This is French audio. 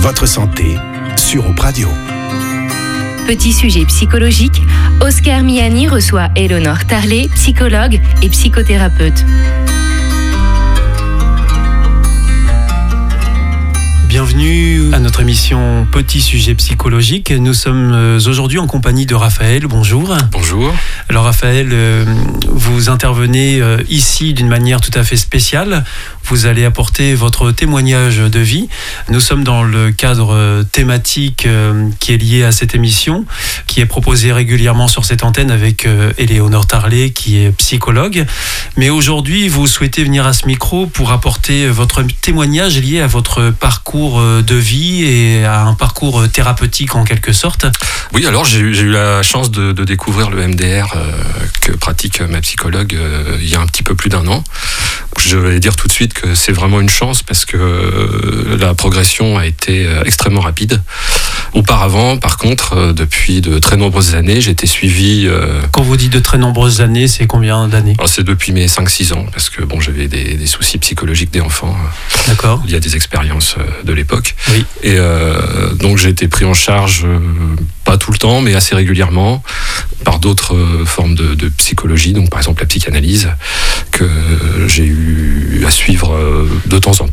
votre santé sur Op Radio. Petit sujet psychologique, Oscar Miani reçoit Éléonore Tarlet, psychologue et psychothérapeute. Bienvenue à notre émission Petit sujet psychologique. Nous sommes aujourd'hui en compagnie de Raphaël. Bonjour. Bonjour. Alors Raphaël, vous intervenez ici d'une manière tout à fait spéciale. Vous allez apporter votre témoignage de vie. Nous sommes dans le cadre thématique qui est lié à cette émission, qui est proposée régulièrement sur cette antenne avec Éléonore Tarlet, qui est psychologue. Mais aujourd'hui, vous souhaitez venir à ce micro pour apporter votre témoignage lié à votre parcours de vie et à un parcours thérapeutique en quelque sorte. Oui, alors j'ai eu la chance de découvrir le MDR que pratique ma psychologue il y a un petit peu plus d'un an. Je vais dire tout de suite que c'est vraiment une chance parce que la progression a été extrêmement rapide. Auparavant, par contre, depuis de très nombreuses années, j'étais suivi... Quand vous dites de très nombreuses années, c'est combien d'années ? Alors c'est depuis mes 5-6 ans, parce que bon, j'avais des soucis psychologiques des enfants. D'accord. Il y a des expériences de l'époque. Oui. Et donc j'ai été pris en charge, pas tout le temps, mais assez régulièrement, par d'autres formes de psychologie, donc par exemple la psychanalyse, que j'ai eu à suivre de temps en